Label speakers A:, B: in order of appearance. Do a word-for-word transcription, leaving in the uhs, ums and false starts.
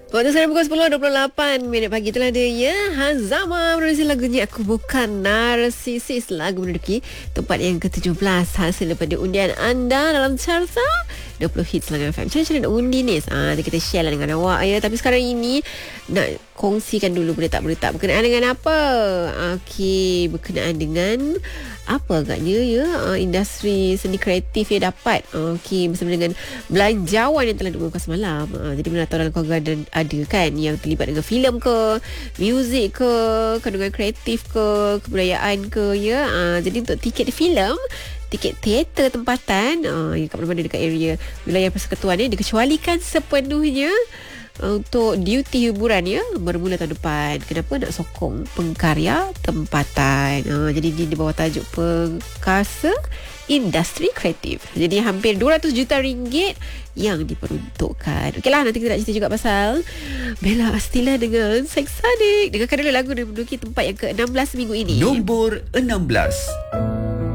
A: Waktu sekarang pukul sepuluh dua puluh lapan minit pagi telah dia ya. Hazama menulis lagunya Aku Bukan Narsisis. Lagu menduduki tempat yang ke tujuh belas hasil daripada undian anda dalam carta dua puluh hits Selangor F M. Macam mana nak undi ni? Ah, kita share lah dengan awak ya. Tapi sekarang ini nak kongsikan dulu boleh tak boleh tak berkenaan dengan apa? Okey, berkenaan dengan apa agaknya ya, uh, industri seni kreatif ya dapat okey bersama dengan belanjawan yang telah diumumkan semalam. Uh, jadi mana tahu dalam keluarga ada, ada kan yang terlibat dengan filem ke, muzik ke, kandungan kreatif ke, kebudayaan ke ya. Uh, jadi untuk tiket filem, tiket teater tempatan uh, yang kat mana-mana dekat area wilayah persekutuan ni dikecualikan sepenuhnya untuk duty hiburan ya bermula tahun depan. Kenapa? Nak sokong pengkarya tempatan. Ha, jadi di bawah tajuk Perkasa Industri Kreatif. Jadi hampir dua ratus juta ringgit yang diperuntukkan. Okeylah, nanti kita nak cerita juga pasal Bella Astila dengan Sex Addict. Dengarkan dulu lagu yang menduduki tempat yang ke enam belas minggu ini.
B: Nombor enam belas.